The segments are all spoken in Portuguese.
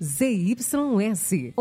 ZYS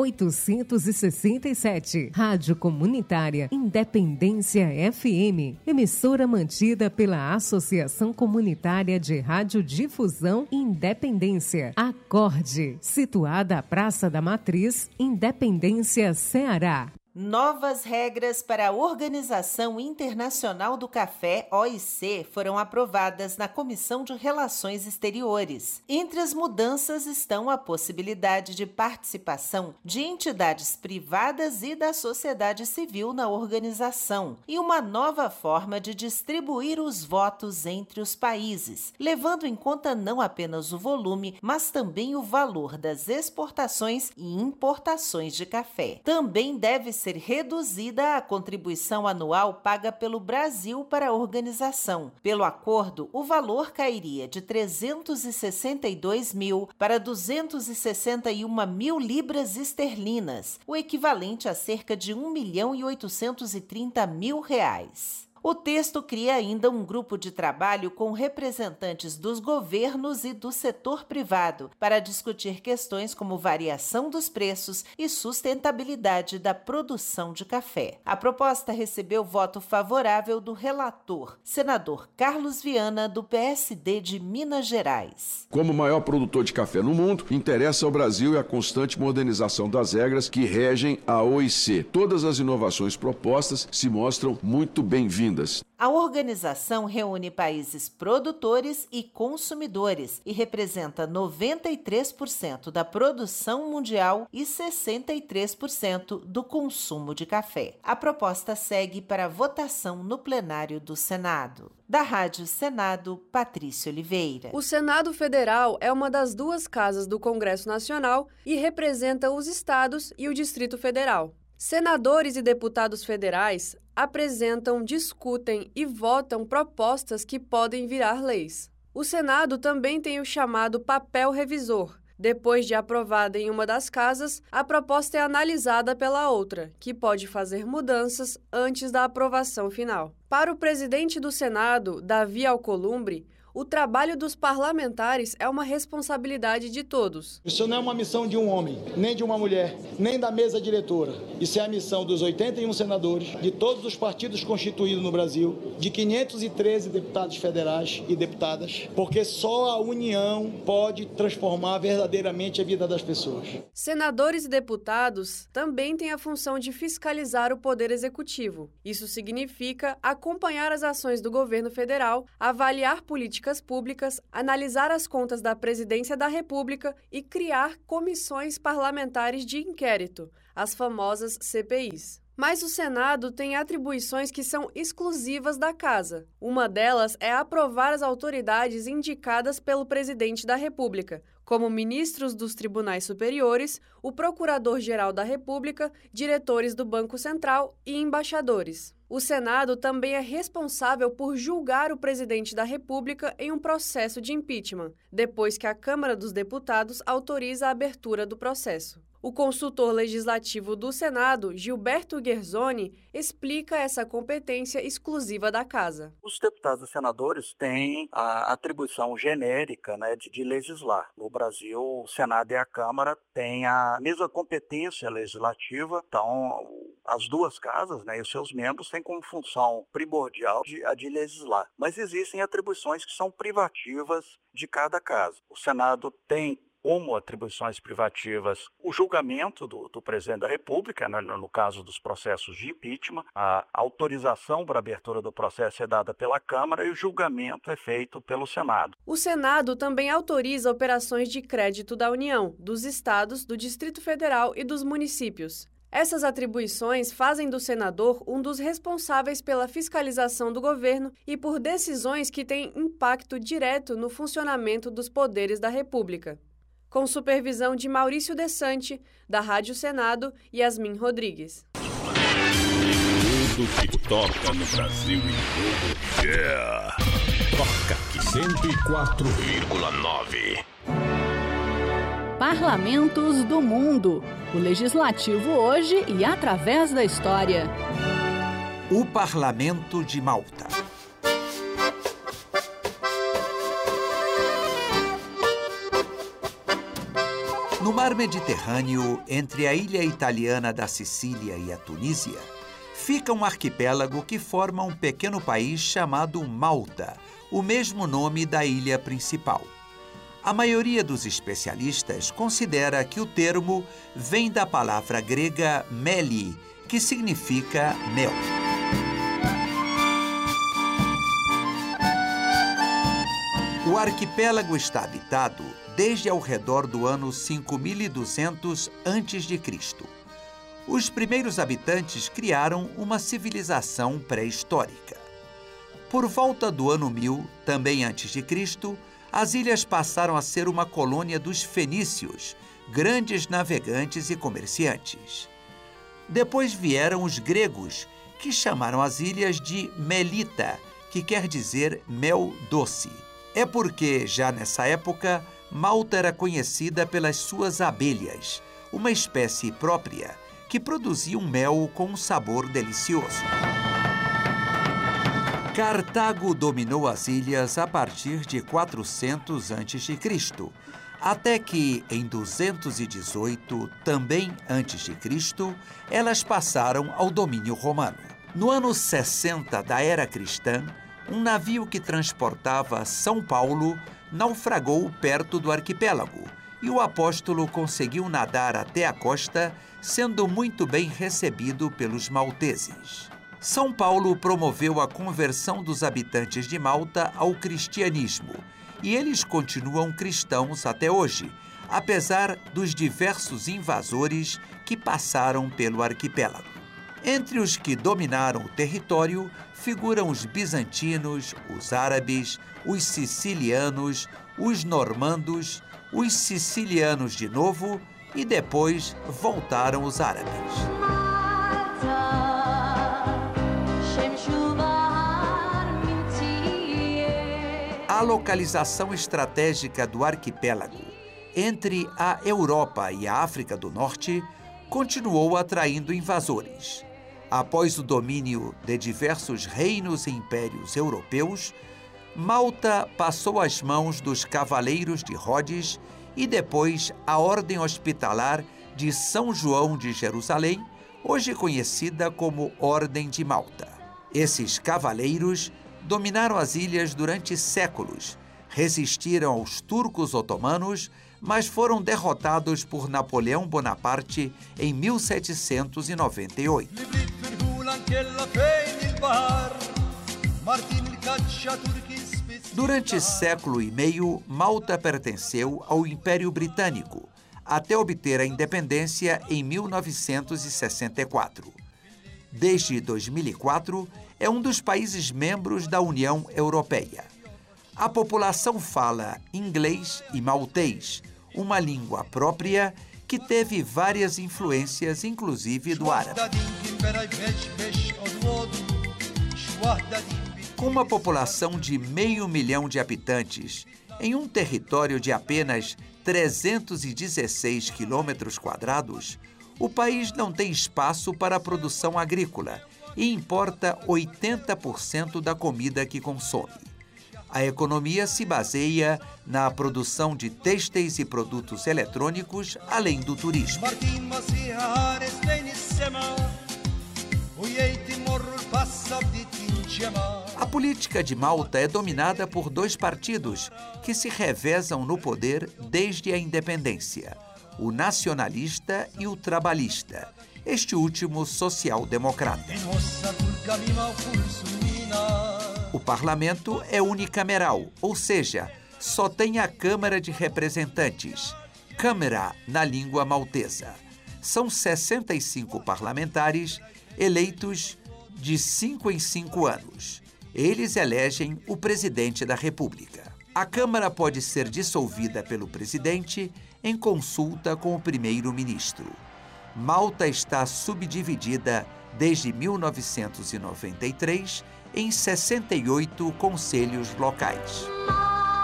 867, Rádio Comunitária Independência FM, emissora mantida pela Associação Comunitária de Radiodifusão Independência, Acorde, situada à Praça da Matriz, Independência, Ceará. Novas regras para a Organização Internacional do Café, OIC, foram aprovadas na Comissão de Relações Exteriores. Entre as mudanças estão a possibilidade de participação de entidades privadas e da sociedade civil na organização e uma nova forma de distribuir os votos entre os países, levando em conta não apenas o volume, mas também o valor das exportações e importações de café. Também deve ser reduzida a contribuição anual paga pelo Brasil para a organização. Pelo acordo, o valor cairia de 362 mil para 261 mil libras esterlinas, o equivalente a cerca de 1.830.000 reais. O texto cria ainda um grupo de trabalho com representantes dos governos e do setor privado para discutir questões como variação dos preços e sustentabilidade da produção de café. A proposta recebeu voto favorável do relator, senador Carlos Viana, do PSD de Minas Gerais. Como maior produtor de café no mundo, interessa ao Brasil a constante modernização das regras que regem a OIC. Todas as inovações propostas se mostram muito bem-vindas. A organização reúne países produtores e consumidores e representa 93% da produção mundial e 63% do consumo de café. A proposta segue para votação no plenário do Senado. Da Rádio Senado, Patrícia Oliveira. O Senado Federal é uma das duas casas do Congresso Nacional e representa os estados e o Distrito Federal. Senadores e deputados federais apresentam, discutem e votam propostas que podem virar leis. O Senado também tem o chamado papel revisor. Depois de aprovada em uma das casas, a proposta é analisada pela outra, que pode fazer mudanças antes da aprovação final. Para o presidente do Senado, Davi Alcolumbre, o trabalho dos parlamentares é uma responsabilidade de todos. Isso não é uma missão de um homem, nem de uma mulher, nem da mesa diretora. Isso é a missão dos 81 senadores, de todos os partidos constituídos no Brasil, de 513 deputados federais e deputadas, porque só a união pode transformar verdadeiramente a vida das pessoas. Senadores e deputados também têm a função de fiscalizar o poder executivo. Isso significa acompanhar as ações do governo federal, avaliar políticas públicas, analisar as contas da Presidência da República e criar comissões parlamentares de inquérito, as famosas CPIs. Mas o Senado tem atribuições que são exclusivas da Casa. Uma delas é aprovar as autoridades indicadas pelo Presidente da República, como ministros dos tribunais superiores, o Procurador-Geral da República, diretores do Banco Central e embaixadores. O Senado também é responsável por julgar o presidente da República em um processo de impeachment, depois que a Câmara dos Deputados autoriza a abertura do processo. O consultor legislativo do Senado, Gilberto Guerzoni, explica essa competência exclusiva da Casa. Os deputados e senadores têm a atribuição genérica, de legislar. No Brasil, o Senado e a Câmara têm a mesma competência legislativa, então as duas casas e os seus membros têm como função primordial a de legislar. Mas existem atribuições que são privativas de cada casa. O Senado tem como atribuições privativas o julgamento do presidente da República, no caso dos processos de impeachment, a autorização para a abertura do processo é dada pela Câmara e o julgamento é feito pelo Senado. O Senado também autoriza operações de crédito da União, dos estados, do Distrito Federal e dos municípios. Essas atribuições fazem do senador um dos responsáveis pela fiscalização do governo e por decisões que têm impacto direto no funcionamento dos poderes da República. Com supervisão de Maurício Desante, da Rádio Senado, Yasmin Rodrigues. Tudo que toca no Brasil e mundo. Yeah! Toca aqui 104,9. Parlamentos do Mundo. O Legislativo hoje e através da história. O Parlamento de Malta. No mar Mediterrâneo, entre a ilha italiana da Sicília e a Tunísia, fica um arquipélago que forma um pequeno país chamado Malta, o mesmo nome da ilha principal. A maioria dos especialistas considera que o termo vem da palavra grega meli, que significa mel. O arquipélago está habitado desde ao redor do ano 5200 a.C. Os primeiros habitantes criaram uma civilização pré-histórica. Por volta do ano 1000, também antes de Cristo, as ilhas passaram a ser uma colônia dos fenícios, grandes navegantes e comerciantes. Depois vieram os gregos, que chamaram as ilhas de Melita, que quer dizer mel doce. É porque, já nessa época, Malta era conhecida pelas suas abelhas, uma espécie própria que produzia um mel com um sabor delicioso. Cartago dominou as ilhas a partir de 400 a.C., até que, em 218, também antes de Cristo, elas passaram ao domínio romano. No ano 60 da Era Cristã, um navio que transportava São Paulo naufragou perto do arquipélago e o apóstolo conseguiu nadar até a costa, sendo muito bem recebido pelos malteses. São Paulo promoveu a conversão dos habitantes de Malta ao cristianismo e eles continuam cristãos até hoje, apesar dos diversos invasores que passaram pelo arquipélago. Entre os que dominaram o território figuram os bizantinos, os árabes, os sicilianos, os normandos, os sicilianos de novo e depois voltaram os árabes. A localização estratégica do arquipélago entre a Europa e a África do Norte continuou atraindo invasores. Após o domínio de diversos reinos e impérios europeus, Malta passou às mãos dos Cavaleiros de Rhodes e depois a Ordem Hospitalar de São João de Jerusalém, hoje conhecida como Ordem de Malta. Esses cavaleiros dominaram as ilhas durante séculos, resistiram aos turcos otomanos, mas foram derrotados por Napoleão Bonaparte em 1798. Durante século e meio, Malta pertenceu ao Império Britânico, até obter a independência em 1964. Desde 2004, é um dos países membros da União Europeia. A população fala inglês e maltês, uma língua própria que teve várias influências, inclusive do árabe. Com uma população de 500 mil de habitantes, em um território de apenas 316 quilômetros quadrados, o país não tem espaço para a produção agrícola e importa 80% da comida que consome. A economia se baseia na produção de têxteis e produtos eletrônicos, além do turismo. A política de Malta é dominada por dois partidos que se revezam no poder desde a independência: o nacionalista e o trabalhista, este último social-democrata. O parlamento é unicameral, ou seja, só tem a Câmara de Representantes, Câmara na língua maltesa. São 65 parlamentares eleitos de 5 em 5 anos. Eles elegem o presidente da República. A Câmara pode ser dissolvida pelo presidente em consulta com o primeiro-ministro. Malta está subdividida desde 1993 em 68 conselhos locais.